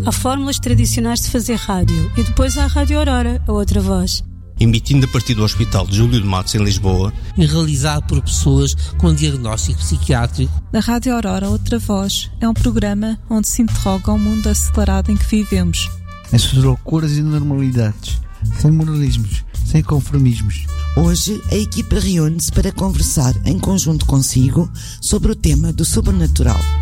Há fórmulas tradicionais de fazer rádio e depois há a Rádio Aurora, a outra voz. Emitindo a partir do Hospital de Júlio de Matos, em Lisboa. E realizado por pessoas com diagnóstico psiquiátrico. A Rádio Aurora, outra voz, é um programa onde se interroga o mundo acelerado em que vivemos. As suas loucuras e normalidades, sem moralismos, sem conformismos. Hoje, a equipa reúne-se para conversar em conjunto consigo sobre o tema do sobrenatural.